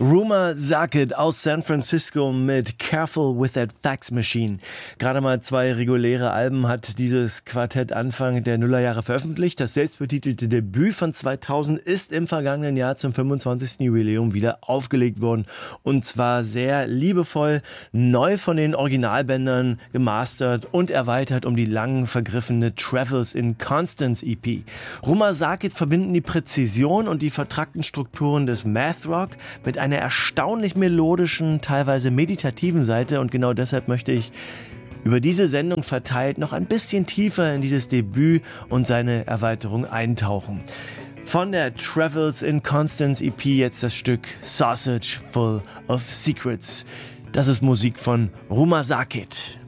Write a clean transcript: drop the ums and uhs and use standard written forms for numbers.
Rumor Sakit aus San Francisco mit Careful with that Fax Machine. Gerade mal 2 reguläre Alben hat dieses Quartett Anfang der Nullerjahre veröffentlicht. Das selbstbetitelte Debüt von 2000 ist im vergangenen Jahr zum 25. Jubiläum wieder aufgelegt worden. Und zwar sehr liebevoll, neu von den Originalbändern gemastert und erweitert um die lang vergriffene Travels in Constance EP. Rumor Sakit verbinden die Präzision und die vertrackten Strukturen des Math Rock mit einer erstaunlich melodischen, teilweise meditativen Seite, und genau deshalb möchte ich über diese Sendung verteilt noch ein bisschen tiefer in dieses Debüt und seine Erweiterung eintauchen. Von der Travels in Constance EP jetzt das Stück Sausage Full of Secrets. Das ist Musik von Rumor Sakit.